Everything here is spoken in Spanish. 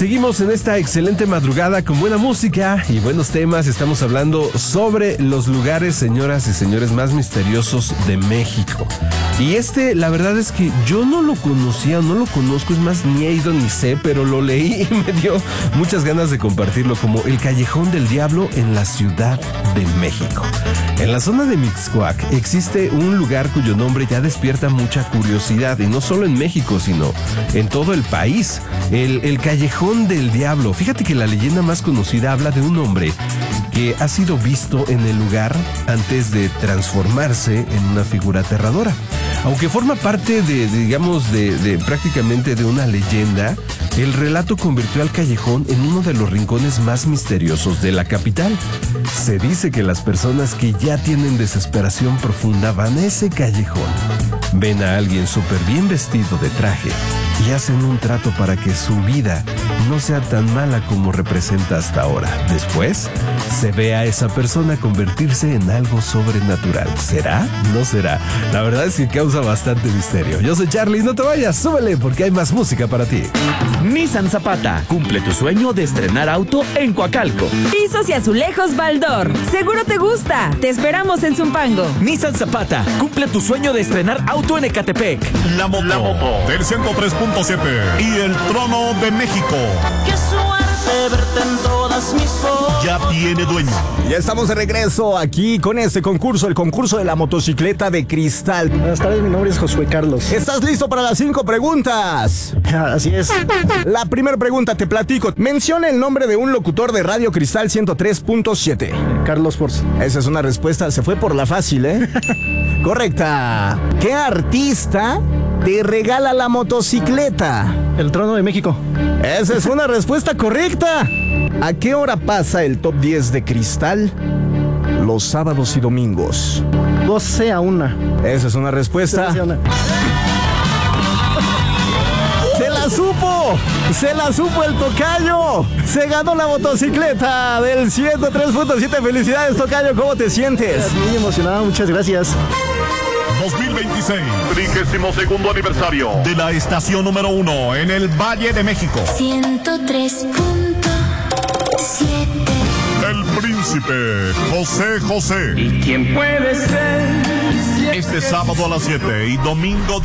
Seguimos en esta excelente madrugada con buena música y buenos temas. Estamos hablando sobre los lugares, señoras y señores, más misteriosos de México. Y la verdad es que yo no lo conocía, no lo conozco, es más, ni he ido ni sé, pero lo leí y me dio muchas ganas de compartirlo, como el Callejón del Diablo en la Ciudad de México. En la zona de Mixcoac existe un lugar cuyo nombre ya despierta mucha curiosidad, y no solo en México, sino en todo el país. El Callejón del Diablo. Fíjate que la leyenda más conocida habla de un hombre que ha sido visto en el lugar antes de transformarse en una figura aterradora. Aunque forma parte de prácticamente de una leyenda, el relato convirtió al callejón en uno de los rincones más misteriosos de la capital. Se dice que las personas que ya tienen desesperación profunda van a ese callejón, ven a alguien súper bien vestido de traje y hacen un trato para que su vida no sea tan mala como representa hasta ahora. Después, se ve a esa persona convertirse en algo sobrenatural. ¿Será? ¿No será? La verdad es que causa bastante misterio. Yo soy Charlie, no te vayas, súbele porque hay más música para ti. Nissan Zapata, cumple tu sueño de estrenar auto en Coacalco. Pisos y azulejos Baldor, seguro te gusta. Te esperamos en Zumpango. Nissan Zapata, cumple tu sueño de estrenar auto en Ecatepec. La moto del 103.7 y el trono de México. Qué suerte verte en todas mis fotos. Ya tiene dueño. Ya estamos de regreso aquí con este concurso, el concurso de la motocicleta de cristal. Buenas tardes, mi nombre es Josué Carlos. ¿Estás listo para las 5 preguntas? Así es. La primera pregunta, te platico. Menciona el nombre de un locutor de Radio Cristal 103.7. Carlos Forza. Esa es una respuesta, se fue por la fácil, ¿eh? Correcta. ¿Qué artista te regala la motocicleta? El Trono de México. Esa es una respuesta correcta. ¿A qué hora pasa el top 10 de Cristal los sábados y domingos? 12 a 1. Esa es una respuesta. 12 a 1. ¡Se la supo! ¡Se la supo el tocayo! ¡Se ganó la motocicleta del 103.7! ¡Felicidades, tocayo! ¿Cómo te sientes? Muy emocionado, muchas gracias. 2026, 32º aniversario de la estación número 1 en el Valle de México. 103.7. El príncipe José. ¿Y quién puede ser? Este sábado a las 7 y domingo